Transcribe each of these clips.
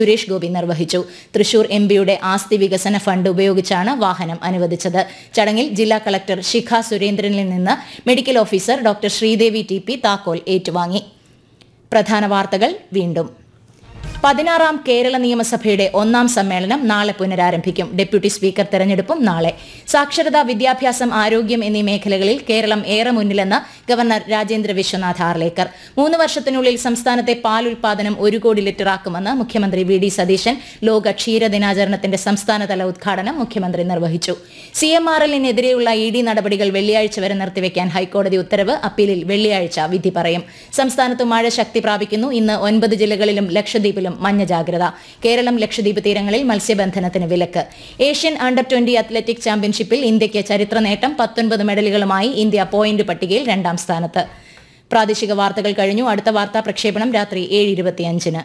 സുരേഷ് ഗോപി നിർവഹിച്ചു. തൃശൂർ എംപിയുടെ ആസ്തി വികസന ഫണ്ട് ഉപയോഗിച്ചാണ് വാഹനം അനുവദിച്ചത്. ചടങ്ങിൽ ജില്ലാ കളക്ടർ ശിഖ സുരേന്ദ്രനിൽ നിന്ന് medical officer doctor Sridevi T P താക്കോൽ ഏറ്റുവാങ്ങി. പ്രധാന വാർത്തകൾ വീണ്ടും. 16ാം കേരള നിയമസഭയുടെ 1ാം സമ്മേളനം നാളെ പുനരാരംഭിക്കും. ഡെപ്യൂട്ടി സ്പീക്കർ തെരഞ്ഞെടുപ്പും നാളെ. സാക്ഷരത, വിദ്യാഭ്യാസം, ആരോഗ്യം എന്നീ മേഖലകളിൽ കേരളം ഏറെ മുന്നിലെന്ന് ഗവർണർ രാജേന്ദ്ര വിശ്വനാഥ് ആർലേക്കർ. 3 വർഷത്തിനുള്ളിൽ സംസ്ഥാനത്തെ പാൽ ഉൽപാദനം 1 കോടി ലിറ്ററാക്കുമെന്ന് മുഖ്യമന്ത്രി വി ഡി സതീശൻ. ലോക ക്ഷീര ദിനാചരണത്തിന്റെ സംസ്ഥാനതല ഉദ്ഘാടനം മുഖ്യമന്ത്രി നിർവഹിച്ചു. CMRLനെതിരെയുള്ള ED നടപടികൾ വെള്ളിയാഴ്ച വരെ നിർത്തിവെക്കാൻ ഹൈക്കോടതി ഉത്തരവ്. അപ്പീലിൽ വെള്ളിയാഴ്ച വിധി പറയും. സംസ്ഥാനത്ത് മഴ ശക്തി പ്രാപിക്കുന്നു. ഇന്ന് 9 ജില്ലകളിലും ലക്ഷദ്വീപിലും മഞ്ഞ ജാഗ്രത. കേരളം ലക്ഷദ്വീപ് തീരങ്ങളിൽ മത്സ്യബന്ധനത്തിന് വിലക്ക്. ഏഷ്യൻ അണ്ടർ 20 അത്ലറ്റിക് ചാമ്പ്യൻഷിപ്പിൽ ഇന്ത്യയ്ക്ക് ചരിത്ര നേട്ടം. 19 മെഡലുകളുമായി ഇന്ത്യ പോയിന്റ് പട്ടികയിൽ 2ാം സ്ഥാനത്ത്. പ്രാദേശിക വാർത്തകൾ കഴിഞ്ഞു. അടുത്ത വാർത്താ പ്രക്ഷേപണം രാത്രി 7:25-ന്.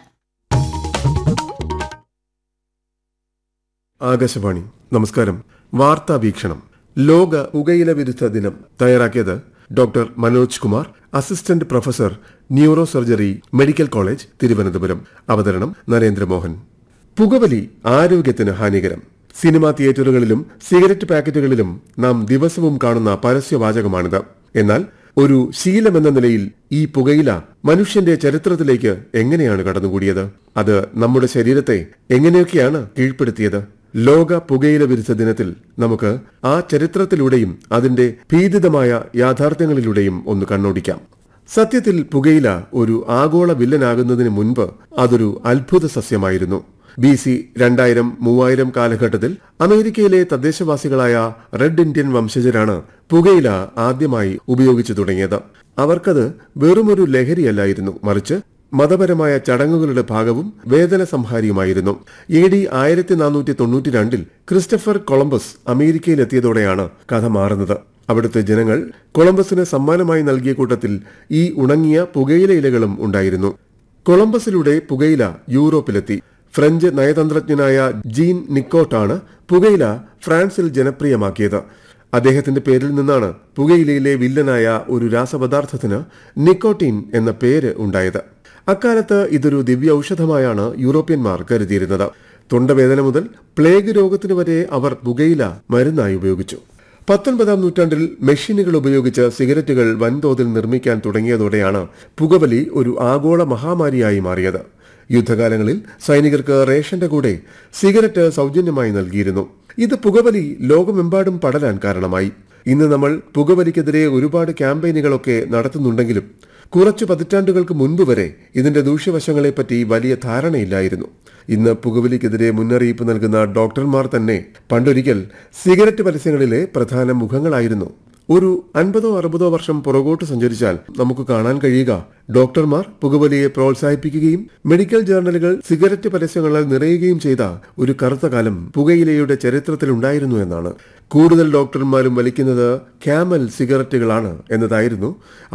ആകാശവാണി. നമസ്കാരം. വാർത്താ വീക്ഷണം. ലോക പുകയില വിരുദ്ധ ദിനം. തയ്യാറാക്കിയത് doctor Manoj Kumar, assistant professor, neuro surgery, medical college, Thiruvananthapuram. അവതരണം നരേന്ദ്രമോഹൻ. പുകവലി ആരോഗ്യത്തിന് ഹാനികരം. സിനിമാ തിയേറ്ററുകളിലും സിഗരറ്റ് പാക്കറ്റുകളിലും നാം ദിവസവും കാണുന്ന പരസ്യവാചകമാണിത്. എന്നാൽ ഒരു ശീലമെന്ന നിലയിൽ ഈ പുകയില മനുഷ്യന്റെ ചരിത്രത്തിലേക്ക് എങ്ങനെയാണ് കടന്നുകൂടിയത്? അത് നമ്മുടെ ശരീരത്തെ എങ്ങനെയൊക്കെയാണ് കീഴ്പ്പെടുത്തിയത്? ലോക പുകയില വിരുദ്ധ ദിനത്തിൽ നമുക്ക് ആ ചരിത്രത്തിലൂടെയും അതിന്റെ ഭീതിതമായ യാഥാർത്ഥ്യങ്ങളിലൂടെയും ഒന്ന് കണ്ണോടിക്കാം. സത്യത്തിൽ പുകയില ഒരു ആഗോള വില്ലനാകുന്നതിന് മുൻപ് അതൊരു അത്ഭുത സസ്യമായിരുന്നു. BC 2000-3000 കാലഘട്ടത്തിൽ അമേരിക്കയിലെ തദ്ദേശവാസികളായ റെഡ് ഇന്ത്യൻ വംശജരാണ് പുകയില ആദ്യമായി ഉപയോഗിച്ചു തുടങ്ങിയത്. അവർക്കത് വെറുമൊരു ലഹരിയല്ലായിരുന്നു, മറിച്ച് മതപരമായ ചടങ്ങുകളുടെ ഭാഗവും വേദന സംഹാരിയുമായിരുന്നു. AD 1492 ക്രിസ്റ്റഫർ കൊളംബസ് അമേരിക്കയിലെത്തിയതോടെയാണ് കഥ മാറുന്നത്. അവിടുത്തെ ജനങ്ങൾ കൊളംബസിന് സമ്മാനമായി നൽകിയ കൂട്ടത്തിൽ ഈ ഉണങ്ങിയ പുകയില ഇലകളും ഉണ്ടായിരുന്നു. കൊളംബസിലൂടെ പുകയില യൂറോപ്പിലെത്തി. ഫ്രഞ്ച് നയതന്ത്രജ്ഞനായ ജീൻ നിക്കോട്ടാണ് പുകയില ഫ്രാൻസിൽ ജനപ്രിയമാക്കിയത്. അദ്ദേഹത്തിന്റെ പേരിൽ നിന്നാണ് പുകയിലയിലെ വില്ലനായ ഒരു രാസപദാർത്ഥത്തിന് നിക്കോട്ടീൻ എന്ന പേര് ഉണ്ടായത്. അക്കാലത്ത് ഇതൊരു ദിവ്യ ഔഷധമായാണ് യൂറോപ്യന്മാർ കരുതിയിരുന്നത്. തൊണ്ടവേദന മുതൽ പ്ലേഗ് രോഗത്തിനു വരെ അവർ പുകയില മരുന്നായി ഉപയോഗിച്ചു. 19ാം നൂറ്റാണ്ടിൽ മെഷീനുകൾ ഉപയോഗിച്ച് സിഗരറ്റുകൾ വൻതോതിൽ നിർമ്മിക്കാൻ തുടങ്ങിയതോടെയാണ് പുകവലി ഒരു ആഗോള മഹാമാരിയായി മാറിയത്. യുദ്ധകാലങ്ങളിൽ സൈനികർക്ക് റേഷന്റെ കൂടെ സിഗരറ്റ് സൗജന്യമായി നൽകിയിരുന്നു. ഇത് പുകവലി ലോകമെമ്പാടും പടരാൻ കാരണമായി. ഇന്ന് നമ്മൾ പുകവലിക്കെതിരെ ഒരുപാട് ക്യാമ്പയിനുകളൊക്കെ നടത്തുന്നുണ്ടെങ്കിലും കുറച്ചു പതിറ്റാണ്ടുകൾക്ക് മുൻപ് വരെ ഇതിന്റെ ദൂഷ്യവശങ്ങളെപ്പറ്റി വലിയ ധാരണയില്ലായിരുന്നു. ഇന്ന് പുകവലിക്കെതിരെ മുന്നറിയിപ്പ് നൽകുന്ന ഡോക്ടർമാർ തന്നെ പണ്ടൊരിക്കൽ സിഗരറ്റ് പരസ്യങ്ങളിലെ പ്രധാന മുഖങ്ങളായിരുന്നു. ഒരു 50-60 വർഷം പുറകോട്ട് സഞ്ചരിച്ചാൽ നമുക്ക് കാണാൻ കഴിയുക ഡോക്ടർമാർ പുകവലിയെ പ്രോത്സാഹിപ്പിക്കുകയും മെഡിക്കൽ ജേർണലുകൾ സിഗരറ്റ് പരസ്യങ്ങളാൽ നിറയുകയും ചെയ്ത ഒരു കറുത്ത കാലം പുകയിലയുടെ ചരിത്രത്തിലുണ്ടായിരുന്നു എന്നാണ്. കൂടുതൽ ഡോക്ടർമാരും വലിക്കുന്നത് ക്യാമൽ സിഗരറ്റുകളാണ് എന്നതായിരുന്നു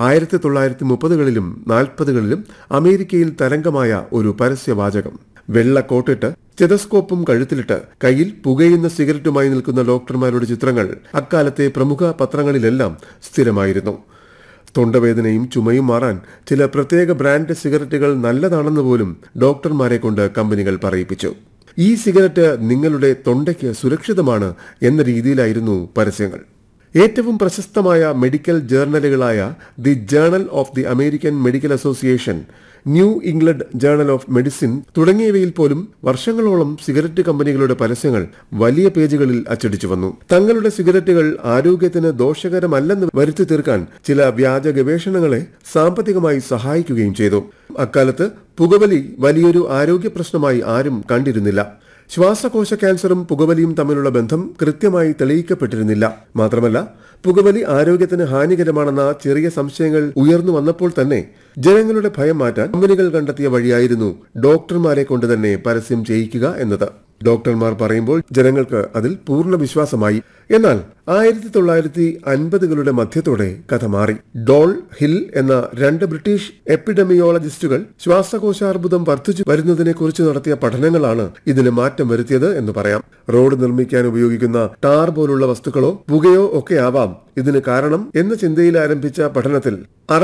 1930കളിലും 40കളിലും അമേരിക്കയിൽ തരംഗമായ ഒരു പരസ്യവാചകം. വെള്ള കോട്ടിട്ട് സ്റ്റെതസ്കോപ്പും കഴുത്തിലിട്ട് കയ്യിൽ പുകയുന്ന സിഗരറ്റുമായി നിൽക്കുന്ന ഡോക്ടർമാരുടെ ചിത്രങ്ങൾ അക്കാലത്തെ പ്രമുഖ പത്രങ്ങളിലെല്ലാം സ്ഥിരമായിരുന്നു. തൊണ്ടവേദനയും ചുമയും മാറാൻ ചില പ്രത്യേക ബ്രാൻഡ് സിഗരറ്റുകൾ നല്ലതാണെന്ന് പോലും ഡോക്ടർമാരെ കൊണ്ട് കമ്പനികൾ പറയിപ്പിച്ചു. ഈ സിഗരറ്റ് നിങ്ങളുടെ തൊണ്ടയ്ക്ക് സുരക്ഷിതമാണ് എന്ന രീതിയിലായിരുന്നു പരസ്യങ്ങൾ. ഏറ്റവും പ്രശസ്തമായ medical ജേർണലുകളായ the journal of the American medical association, new England journal of medicine തുടങ്ങിയവയിൽ പോലും വർഷങ്ങളോളം സിഗരറ്റ് കമ്പനികളുടെ പരസ്യങ്ങൾ വലിയ പേജുകളിൽ അച്ചടിച്ചു വന്നു. തങ്ങളുടെ സിഗരറ്റുകൾ ആരോഗ്യത്തിന് ദോഷകരമല്ലെന്ന് വരുത്തി തീർക്കാൻ ചില വ്യാജ ഗവേഷണങ്ങളെ സാമ്പത്തികമായി സഹായിക്കുകയും ചെയ്തു. അക്കാലത്ത് പുകവലി വലിയൊരു ആരോഗ്യ പ്രശ്നമായി ആരും കണ്ടിരുന്നില്ല. ശ്വാസകോശ ക്യാൻസറും പുകവലിയും തമ്മിലുള്ള ബന്ധം കൃത്യമായി തെളിയിക്കപ്പെട്ടിരുന്നില്ല. മാത്രമല്ല, പുകവലി ആരോഗ്യത്തിന് ഹാനികരമാണെന്ന ചെറിയ സംശയങ്ങൾ ഉയർന്നു വന്നപ്പോൾ തന്നെ ജനങ്ങളുടെ ഭയം മാറ്റാൻ കമ്പനികൾ കണ്ടെത്തിയ വഴിയായിരുന്നു ഡോക്ടർമാരെ കൊണ്ട് തന്നെ പരസ്യം ചെയ്യിക്കുക എന്നത്. ഡോക്ടർമാർ പറയുമ്പോൾ ജനങ്ങൾക്ക് അതിൽ പൂർണ്ണ വിശ്വാസമായി. എന്നാൽ 1950കളുടെ മധ്യത്തോടെ കഥ മാറി. ഡോൾ, ഹിൽ എന്ന 2 ബ്രിട്ടീഷ് എപ്പിഡമിയോളജിസ്റ്റുകൾ ശ്വാസകോശാർബുദം വർദ്ധിച്ചു വരുന്നതിനെക്കുറിച്ച് നടത്തിയ പഠനങ്ങളാണ് ഇതിന് മാറ്റം വരുത്തിയത് എന്ന് പറയാം. റോഡ് നിർമ്മിക്കാൻ ഉപയോഗിക്കുന്ന ടാർ പോലുള്ള വസ്തുക്കളോ പുകയോ ഒക്കെ ആവാം ഇതിന് കാരണം എന്ന ചിന്തയിൽ ആരംഭിച്ച പഠനത്തിൽ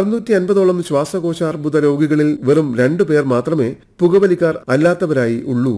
650ഓളം ശ്വാസകോശാർബുദ രോഗികളിൽ വെറും 2 പേർ മാത്രമേ പുകവലിക്കാർ അല്ലാത്തവരായി ഉള്ളൂ